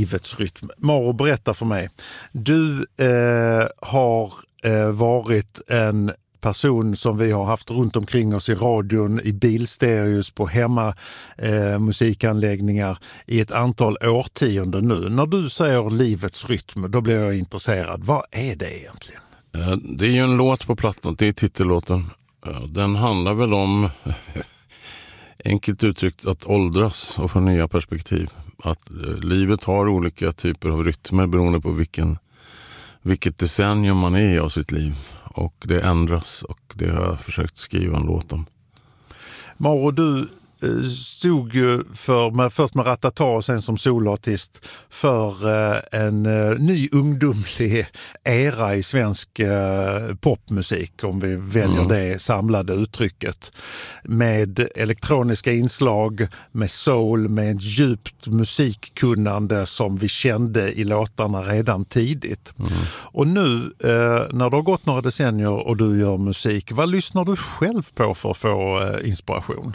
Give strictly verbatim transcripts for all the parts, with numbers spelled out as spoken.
livets rytm. Mauro, berätta för mig. Du eh, har eh, varit en person som vi har haft runt omkring oss i radion, i bilstereos, på hemma eh, musikanläggningar i ett antal årtionden nu. När du säger livets rytm, då blir jag intresserad. Vad är det egentligen? Det är ju en låt på plattan, det är titellåten. Den handlar väl om, enkelt uttryckt, att åldras och få nya perspektiv. Att livet har olika typer av rytmer beroende på vilken, vilket decennium man är i av sitt liv. Och det ändras, och det har jag försökt skriva en låt om. Mauro, du stod ju för, med, först med Ratata och sen som soloartist för eh, en eh, ny ungdomlig era i svensk eh, popmusik, om vi väljer mm. det samlade uttrycket. Med elektroniska inslag, med soul, med ett djupt musikkunnande som vi kände i låtarna redan tidigt. Mm. Och nu, eh, när det har gått några decennier och du gör musik, vad lyssnar du själv på för att få eh, inspiration?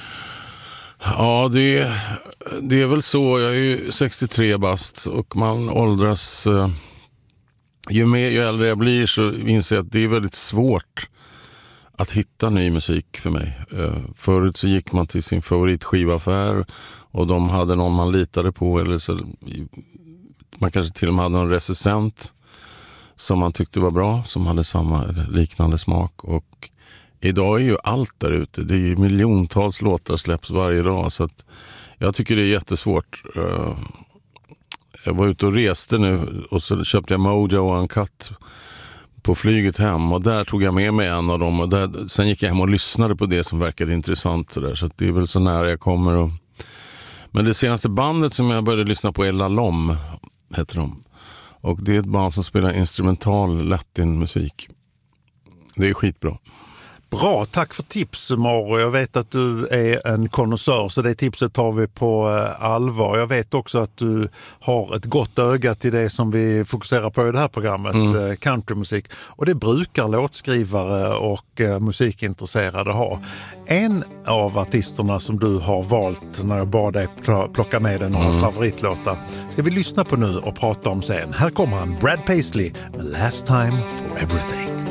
Ja, det, det är väl så. Jag är ju sextiotre bast och man åldras. Eh, ju mer ju äldre jag blir så inser jag att det är väldigt svårt att hitta ny musik för mig. Eh, förut så gick man till sin favoritskivaffär och de hade någon man litade på, eller så man kanske till och med hade någon recensent som man tyckte var bra, som hade samma eller liknande smak. Och idag är ju allt där ute. Det är ju miljontals låtar släpps varje dag. Så att jag tycker det är jättesvårt. Jag var ute och reste nu och så köpte jag Mojo Uncut på flyget hem. Och där tog jag med mig en av dem. Och där, sen gick jag hem och lyssnade på det som verkade intressant. Så, där. Så att det är väl så nära jag kommer. Och... Men det senaste bandet som jag började lyssna på är La Lom, heter de. Och det är ett band som spelar instrumental latinmusik. Det är skitbra. Bra, tack för tips, Mauro. Jag vet att du är en konnässör, så det tipset tar vi på allvar. Jag vet också att du har ett gott öga till det som vi fokuserar på i det här programmet, mm. countrymusik. Och det brukar låtskrivare och musikintresserade ha. En av artisterna som du har valt när jag bad dig plocka med dig några mm. favoritlåtar ska vi lyssna på nu och prata om sen. Här kommer han, Brad Paisley med Last Time for Everything.